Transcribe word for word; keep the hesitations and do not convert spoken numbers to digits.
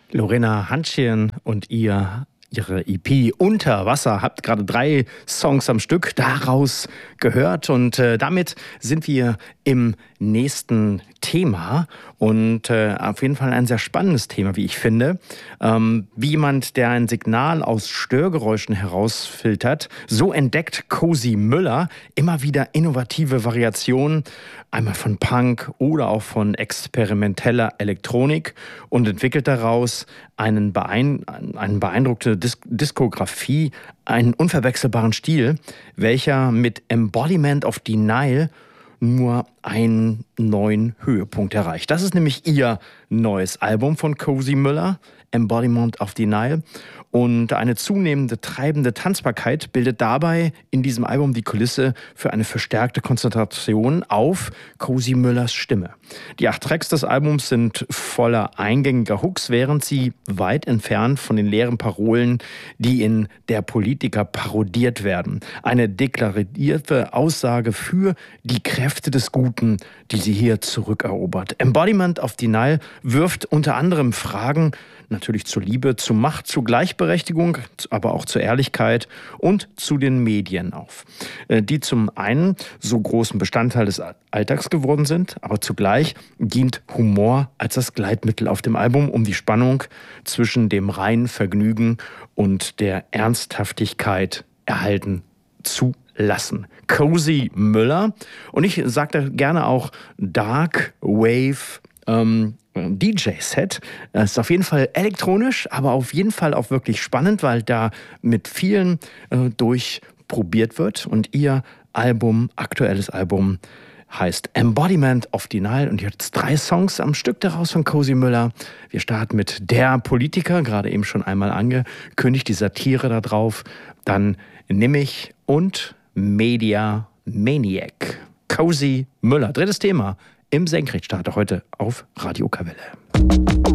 Lorena Hantschen und ihr ihre E P Unter Wasser. Habt gerade drei Songs am Stück daraus gehört und äh, damit sind wir im nächsten Thema und äh, auf jeden Fall ein sehr spannendes Thema, wie ich finde. Ähm, wie jemand, der ein Signal aus Störgeräuschen herausfiltert, so entdeckt Cozy Müller immer wieder innovative Variationen, einmal von Punk oder auch von experimenteller Elektronik und entwickelt daraus einen, beein einen beeindruckte Dis Diskografie, einen unverwechselbaren Stil, welcher mit Embodiment of Denial nur einen neuen Höhepunkt erreicht. Das ist nämlich ihr neues Album von Cozy Müller, Embodiment of Denial. Und eine zunehmende treibende Tanzbarkeit bildet dabei in diesem Album die Kulisse für eine verstärkte Konzentration auf Cozy Müllers Stimme. Die acht Tracks des Albums sind voller eingängiger Hooks, während sie weit entfernt von den leeren Parolen, die in Der Politiker parodiert werden. Eine deklarierte Aussage für die Kräfte des Guten, die sie hier zurückerobert. Embodiment of Denial wirft unter anderem Fragen natürlich zur Liebe, zu Macht, zu Gleichberechtigung, aber auch zur Ehrlichkeit und zu den Medien auf, die zum einen so großen Bestandteil des Alltags geworden sind, aber zugleich dient Humor als das Gleitmittel auf dem Album, um die Spannung zwischen dem reinen Vergnügen und der Ernsthaftigkeit erhalten zu lassen. Cozy Müller, und ich sage da gerne auch Dark Wave ähm, D J-Set. Es ist auf jeden Fall elektronisch, aber auf jeden Fall auch wirklich spannend, weil da mit vielen äh, durchprobiert wird. Und ihr Album, aktuelles Album, heißt Embodiment of Denial. Und jetzt drei Songs am Stück daraus von Cozy Müller. Wir starten mit Der Politiker, gerade eben schon einmal angekündigt, die Satire da drauf. Dann Nimmich und Media Maniac. Cozy Müller, drittes Thema im Senkrechtstarter heute auf Radio Kawelle.